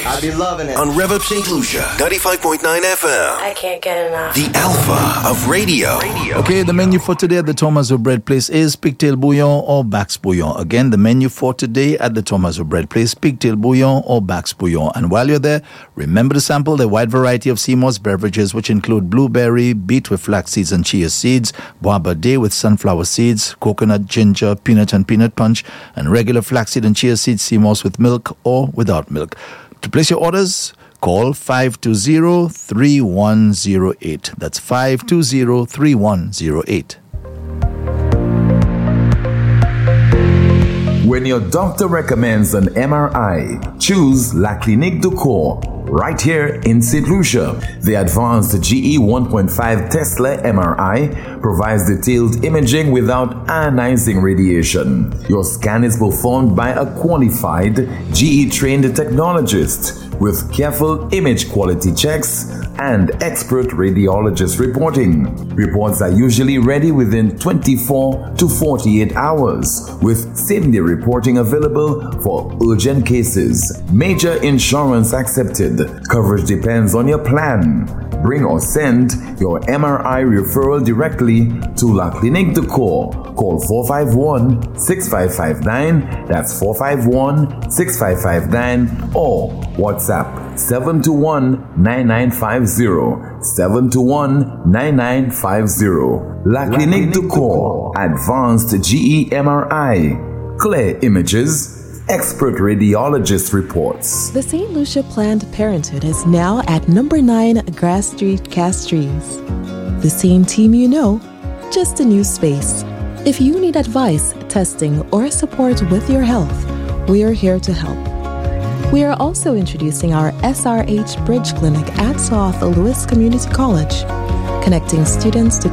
I'll be loving it. On Rev Up St. Lucia, 95.9 FM. I can't get enough. The alpha of radio. Okay, the menu for today at the Thomas Bread Place is pigtail bouillon or Bax bouillon. Again, the menu for today at the Thomas Bread Place, pigtail bouillon or Bax bouillon. And while you're there, remember to sample the wide variety of Seymour's beverages, which include blueberry, beet with flax seeds and chia seeds, bois day with sunflower seeds, coconut, ginger, peanut and peanut punch, and regular flaxseed and chia seed Seymour's with milk or without milk. To place your orders, call 520-3108. That's 520-3108. When your doctor recommends an MRI, choose La Clinique du Corps. Right here in St. Lucia, the advanced GE 1.5 Tesla MRI provides detailed imaging without ionizing radiation. Your scan is performed by a qualified GE-trained technologist with careful image quality checks and expert radiologist reporting. Reports are usually ready within 24 to 48 hours, with same-day reporting available for urgent cases. Major insurance accepted. Coverage depends on your plan. Bring or send your MRI referral directly to La Clinique du Corps. Call 451-6559, that's 451-6559, or WhatsApp 721-9950, 721-9950. La Clinique du Corps, advanced GE MRI, clear images, expert radiologist reports. The St. Lucia Planned Parenthood is now at number 9 Grass Street, Castries. The same team you know, just a new space. If you need advice, testing, or support with your health, we are here to help. We are also introducing our SRH Bridge Clinic at South Louis Community College, connecting students to